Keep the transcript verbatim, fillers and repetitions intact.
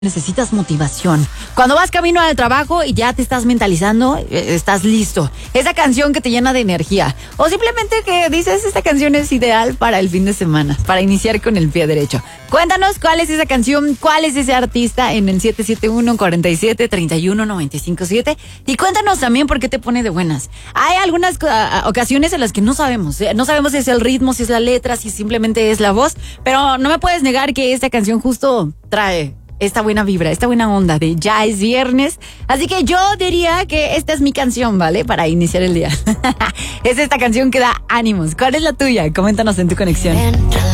Necesitas motivación. Cuando vas camino al trabajo y ya te estás mentalizando, eh, estás listo. Esa canción que te llena de energía. O simplemente que dices, esta canción es ideal para el fin de semana, para iniciar con el pie derecho. Cuéntanos cuál es esa canción, cuál es ese artista en el siete siete uno, cuatro siete, tres uno, nueve cinco siete. Y cuéntanos también por qué te pone de buenas. Hay algunas uh, ocasiones en las que no sabemos. ¿eh? No sabemos si es el ritmo, si es la letra, si simplemente es la voz. Pero no me puedes negar que esta canción justo trae esta buena vibra, esta buena onda de ya es viernes. Así que yo diría que esta es mi canción, ¿vale? Para iniciar el día. Es esta canción que da ánimos. ¿Cuál es la tuya? Coméntanos en tu conexión.